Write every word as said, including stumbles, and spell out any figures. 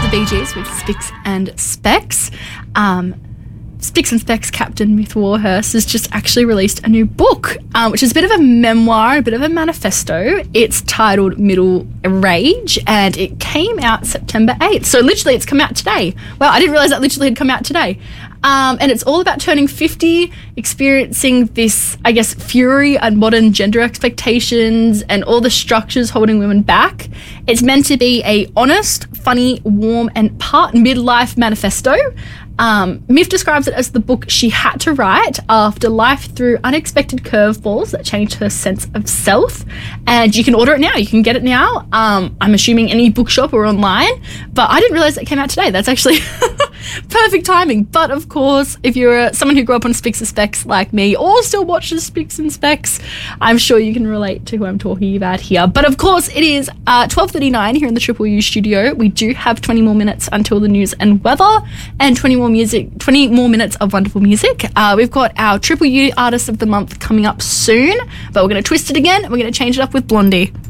the Bee Gees with Spicks and Specks. Um, Spicks and Specks captain Myth Warhurst has just actually released a new book, um, which is a bit of a memoir, a bit of a manifesto. It's titled Middle Rage, and it came out September eighth. So literally it's come out today. Wow, I didn't realise that literally had come out today. Um, and it's all about turning fifty, experiencing this, I guess, fury and modern gender expectations and all the structures holding women back. It's meant to be a honest, funny, warm, and part midlife manifesto. Um, Myth describes it as the book she had to write after life threw unexpected curveballs that changed her sense of self. And you can order it now. You can get it now. Um, I'm assuming any bookshop or online. But I didn't realise it came out today. That's actually perfect timing. But of course, if you're uh, someone who grew up on Spicks and Specks like me, or still watches Spicks and Specks, I'm sure you can relate to who I'm talking about here. But of course, it is uh, twelve thirty-nine here in the Triple U studio. We do have twenty more minutes until the news and weather, and twenty more music, twenty more minutes of wonderful music. Uh, we've got our Triple U Artist of the Month coming up soon, but we're going to twist it again. We're going to change it up with Blondie.